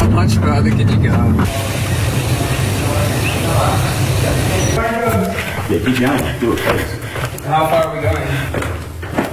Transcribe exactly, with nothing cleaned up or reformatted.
much farther can you go? Yeah, keep going. Do it, please. How far are we going?